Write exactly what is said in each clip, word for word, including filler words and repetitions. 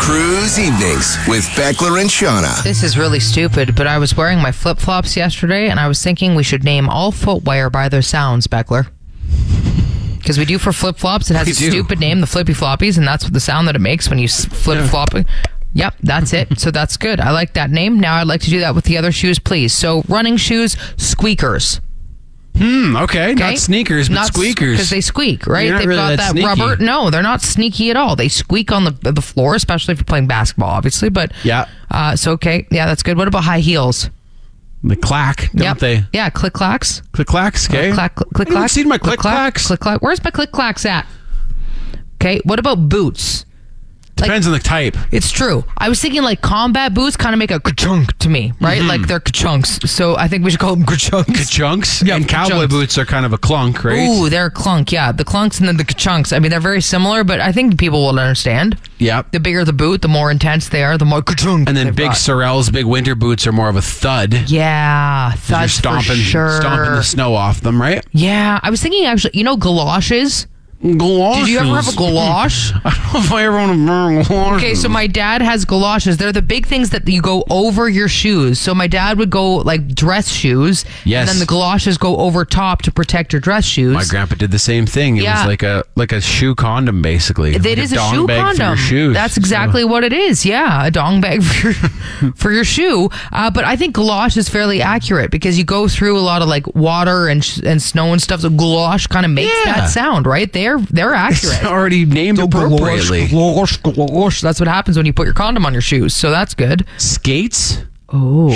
Cruise Evenings with Beckler and Shauna. This is really stupid, but I was wearing my flip-flops yesterday, and I was thinking we should name all footwear by their sounds, Beckler. Because we do for flip-flops. It has We a do. stupid name, the Flippy Floppies, and that's what the sound that it makes when you s- flip-flop. Yep, that's it. So that's good. I like that name. Now I'd like to do that with the other shoes, please. So running shoes, squeakers. Hmm, okay. Okay? Not sneakers, but Not squeakers. Because they squeak, right? You're not They've really got that that, sneaky. rubber. No, they're not sneaky at all. They squeak on the the floor, especially if you're playing basketball, obviously. But Yeah. uh, so okay, yeah, that's good. What about high heels? They clack, don't Yep. they? Yeah, click clacks. Click clacks, okay. Uh, clack, click, click I haven't clack. seen my click clack, clacks. Click clack. Where's my click clacks at? Okay, what about boots? Depends on the type. It's true. I was thinking like combat boots kind of make a ka-chunk to me, right? Mm-hmm. Like they're ka-chunks. So I think we should call them ka-chunks. Chunks Yeah, and cowboy ka-chunks. boots are kind of a clunk, right? Ooh, they're a clunk. Yeah, the clunks and then the ka-chunks. I mean, they're very similar, but I think people will understand. Yep. The bigger the boot, the more intense they are, the more ka-chunk And then they've big got. Sorels, big winter boots are more of a thud. Yeah, You're that's stomping, for sure. stomping the snow off them, right? Yeah, I was thinking actually, you know, galoshes. Galoshes. Did you ever have a galosh? I don't know if I ever want to wear galoshes. Okay, so my dad has galoshes. They're the big things that you go over your shoes. So my dad would go like dress shoes. Yes. And then the galoshes go over top to protect your dress shoes. My grandpa did the same thing. It Yeah. was like a like a shoe condom, basically. It like is a, dong shoe bag for condom. your shoes. That's exactly what it is. Yeah, a dong bag for your, for your shoe. Uh, but I think galosh is fairly accurate because you go through a lot of like water and sh- and snow and stuff. So galosh kind of makes Yeah. that sound, right? They're they're accurate. It's already named appropriately. Galosh, galosh. That's what happens when you put your condom on your shoes. So that's good. Skates? Oh,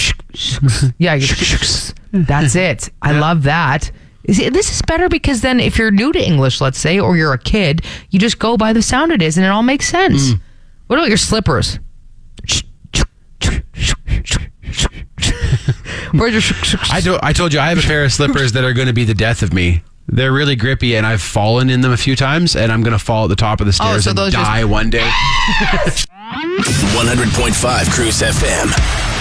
yeah. you- That's it. I love that. Is it, this is better because then if you're new to English, let's say, or you're a kid, you just go by the sound it is and it all makes sense. What about your slippers? Where's your I, do, I told you I have a pair of slippers that are going to be the death of me. They're really grippy, and I've fallen in them a few times, and I'm going to fall at the top of the stairs so and those just- die one day. one hundred point five Cruise F M.